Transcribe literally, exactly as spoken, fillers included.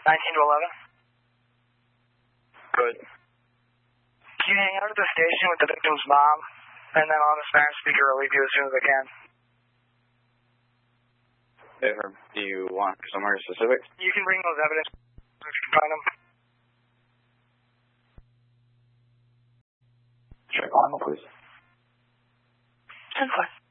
nineteen to eleven. Good. Can you hang out at the station with the victim's mom, and then on the Spanish speaker relieve you as soon as I can? Do you want somewhere specific? You can bring those evidence if you can find them. Check on them, please. ten four.